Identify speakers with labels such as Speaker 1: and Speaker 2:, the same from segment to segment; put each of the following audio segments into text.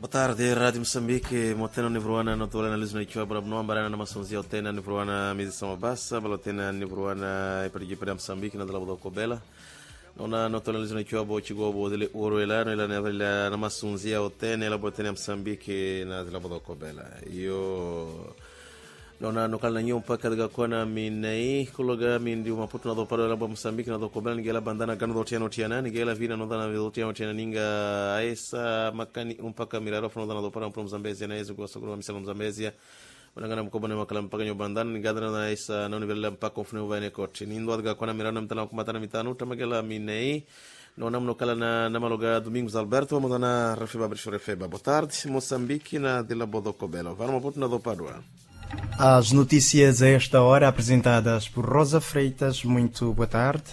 Speaker 1: Boa tarde, Rádio Moçambique. Motena Nivruana, Notola Analismo ikiwa Brabno, Barana na Masunzia, Otena Nivruana, Mizi Mabasa, Balotena Nivruana, Iparigipira Moçambique, na Dalabo Kobela. Nona Notola Analismo ikiwa Bochigobo, Dele Uruelano, ila na Masunzia, Otena, ila Botena Moçambique, na Dalabo Kobela. Iyo nona nokala nanyo mpaka daga kona minei kuloga mindi Maputo na doparo la Moçambique na dokobela nigela bandana gano dotiano tiana nigela vina no dana dotiano tiana ninga aesa makani mpaka miraro fano dana doparo pro Mzambezia na ezo gosto gro misalo Mzambezia wanangana mkoba na makala mpaka nyo bandana nigadana na aesa na nivela mpaka ufune uvane koti nindo daga kona mirano mtana kumatana mitano tamagela minei nona mnokala na maloga Domingos Alberto modana Refeba Refeba. Boa tarde, Moçambique na Dila Bodocobela. Vamos Maputo na Dopadua.
Speaker 2: As notícias a esta hora apresentadas por Rosa Freitas. Muito boa tarde.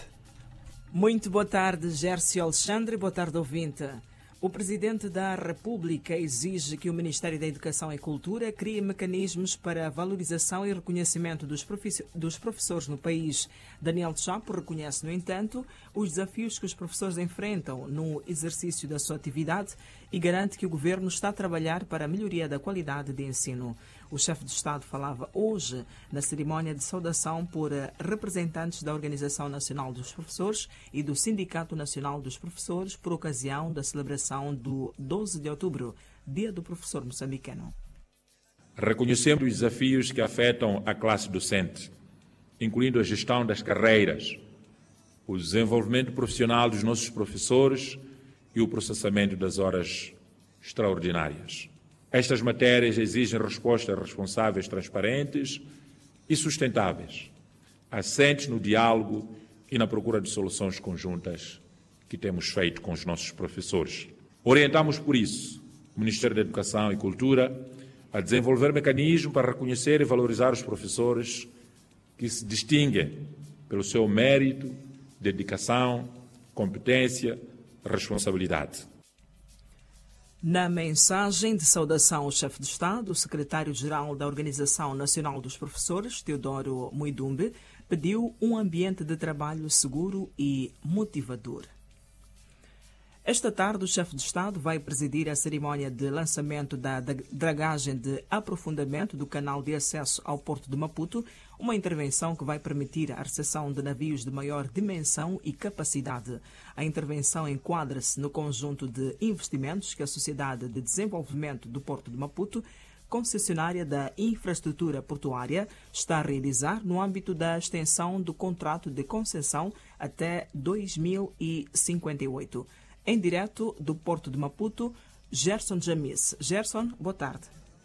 Speaker 3: Muito boa tarde, Gércio Alexandre. Boa tarde, ouvinte. O Presidente da República exige que o Ministério da Educação e Cultura crie mecanismos para a valorização e reconhecimento dos professores no país. Daniel Chapo reconhece, no entanto, os desafios que os professores enfrentam no exercício da sua atividade e garante que o Governo está a trabalhar para a melhoria da qualidade de ensino. O chefe de Estado falava hoje na cerimónia de saudação por representantes da Organização Nacional dos Professores e do Sindicato Nacional dos Professores por ocasião da celebração do 12 de outubro, Dia do Professor Moçambicano.
Speaker 4: Reconhecemos os desafios que afetam a classe docente, incluindo a gestão das carreiras, o desenvolvimento profissional dos nossos professores e o processamento das horas extraordinárias. Estas matérias exigem respostas responsáveis, transparentes e sustentáveis, assentes no diálogo e na procura de soluções conjuntas que temos feito com os nossos professores. Orientamos, por isso, o Ministério da Educação e Cultura a desenvolver mecanismos para reconhecer e valorizar os professores que se distinguem pelo seu mérito, dedicação, competência, responsabilidade.
Speaker 3: Na mensagem de saudação ao chefe de Estado, o secretário-geral da Organização Nacional dos Professores, Teodoro Muidumbe, pediu um ambiente de trabalho seguro e motivador. Esta tarde, o chefe de Estado vai presidir a cerimónia de lançamento da dragagem de aprofundamento do canal de acesso ao Porto de Maputo, uma intervenção que vai permitir a recepção de navios de maior dimensão e capacidade. A intervenção enquadra-se no conjunto de investimentos que a Sociedade de Desenvolvimento do Porto de Maputo, concessionária da infraestrutura portuária, está a realizar no âmbito da extensão do contrato de concessão até 2058. Em direto do Porto de Maputo, Gerson Jamis. Gerson, boa tarde.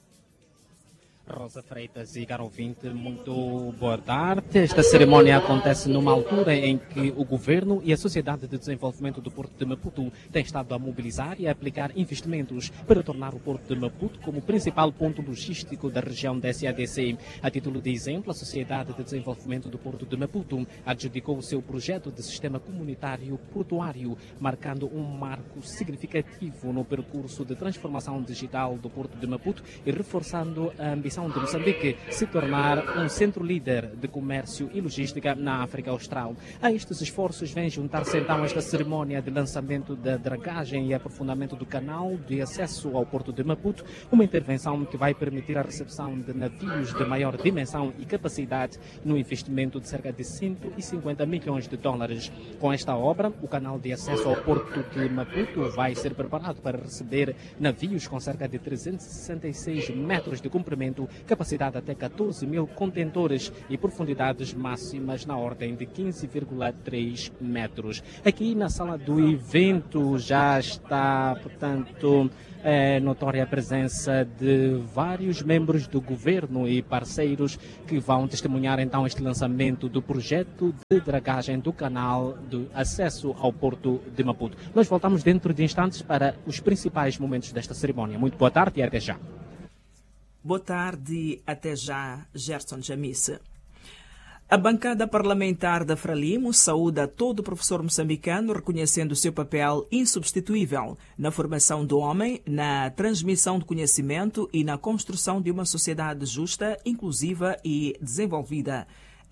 Speaker 5: Rosa Freitas e caro ouvinte, muito boa tarde. Esta cerimónia acontece numa altura em que o Governo e a Sociedade de Desenvolvimento do Porto de Maputo têm estado a mobilizar e a aplicar investimentos para tornar o Porto de Maputo como principal ponto logístico da região da SADC. A título de exemplo, a Sociedade de Desenvolvimento do Porto de Maputo adjudicou o seu projeto de sistema comunitário portuário, marcando um marco significativo no percurso de transformação digital do Porto de Maputo e reforçando a ambição de Moçambique se tornar um centro líder de comércio e logística na África Austral. A estes esforços vem juntar-se então esta cerimónia de lançamento da dragagem e aprofundamento do canal de acesso ao Porto de Maputo, uma intervenção que vai permitir a recepção de navios de maior dimensão e capacidade no investimento de cerca de 150 milhões de dólares. Com esta obra, o canal de acesso ao Porto de Maputo vai ser preparado para receber navios com cerca de 366 metros de comprimento, capacidade até 14 mil contentores e profundidades máximas na ordem de 15,3 metros. Aqui na sala do evento já está, portanto, notória a presença de vários membros do governo e parceiros que vão testemunhar então este lançamento do projeto de dragagem do canal de acesso ao Porto de Maputo. Nós voltamos dentro de instantes para os principais momentos desta cerimónia. Muito boa tarde e até já.
Speaker 3: Boa tarde, até já, Gerson Jamis. A bancada parlamentar da Frelimo saúda todo professor moçambicano, reconhecendo o seu papel insubstituível na formação do homem, na transmissão de conhecimento e na construção de uma sociedade justa, inclusiva e desenvolvida.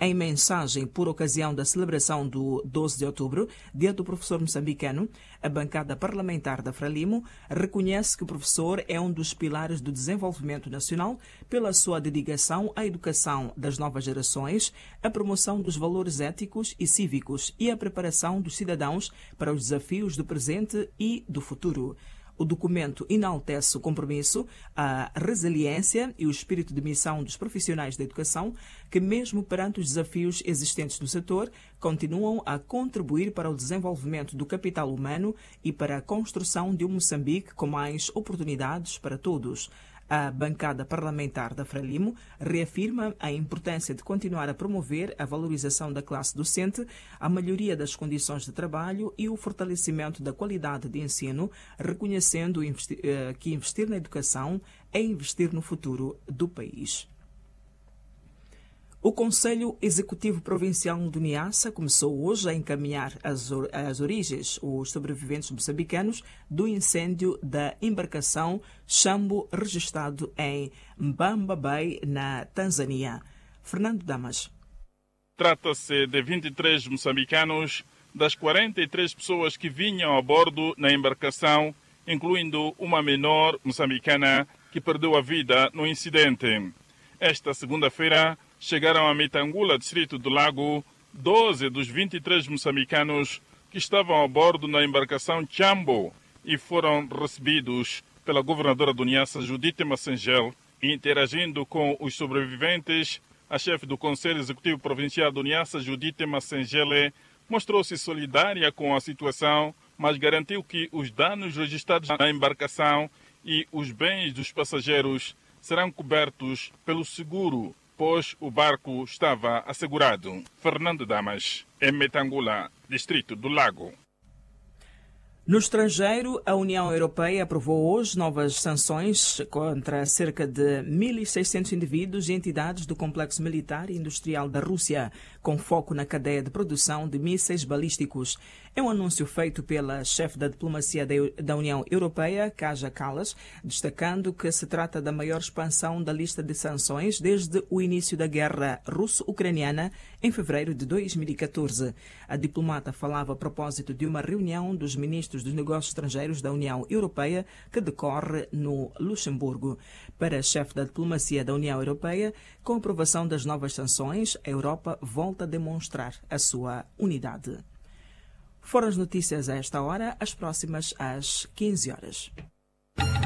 Speaker 3: Em mensagem por ocasião da celebração do 12 de outubro, Dia do Professor Moçambicano, a bancada parlamentar da Frelimo reconhece que o professor é um dos pilares do desenvolvimento nacional pela sua dedicação à educação das novas gerações, a promoção dos valores éticos e cívicos e a preparação dos cidadãos para os desafios do presente e do futuro. O documento enaltece o compromisso, a resiliência e o espírito de missão dos profissionais da educação que, mesmo perante os desafios existentes no setor, continuam a contribuir para o desenvolvimento do capital humano e para a construção de um Moçambique com mais oportunidades para todos. A bancada parlamentar da Frelimo reafirma a importância de continuar a promover a valorização da classe docente, a melhoria das condições de trabalho e o fortalecimento da qualidade de ensino, reconhecendo que investir na educação é investir no futuro do país. O Conselho Executivo Provincial do Niassa começou hoje a encaminhar as origens, os sobreviventes moçambicanos, do incêndio da embarcação Chambo, registrado em Mbamba Bay, na Tanzânia. Fernando Damas.
Speaker 6: Trata-se de 23 moçambicanos das 43 pessoas que vinham a bordo na embarcação, incluindo uma menor moçambicana que perdeu a vida no incidente. Esta segunda-feira, chegaram a Metangula, distrito do Lago, 12 dos 23 moçambicanos que estavam a bordo na embarcação Chambo e foram recebidos pela governadora do Niassa, Judite Massengel. Interagindo com os sobreviventes, a chefe do Conselho Executivo Provincial do Niassa, Judite Massengel, mostrou-se solidária com a situação, mas garantiu que os danos registrados na embarcação e os bens dos passageiros serão cobertos pelo seguro, pois o barco estava assegurado. Fernando Damas, em Metangula, distrito do Lago.
Speaker 3: No estrangeiro, a União Europeia aprovou hoje novas sanções contra cerca de 1.600 indivíduos e entidades do complexo militar e industrial da Rússia, com foco na cadeia de produção de mísseis balísticos. É um anúncio feito pela chefe da diplomacia da União Europeia, Kaja Kallas, destacando que se trata da maior expansão da lista de sanções desde o início da guerra russo-ucraniana em fevereiro de 2014. A diplomata falava a propósito de uma reunião dos ministros dos Negócios Estrangeiros da União Europeia que decorre no Luxemburgo. Para a chefe da diplomacia da União Europeia, com a aprovação das novas sanções, a Europa volta a demonstrar a sua unidade. Foram as notícias a esta hora, as próximas às 15 horas.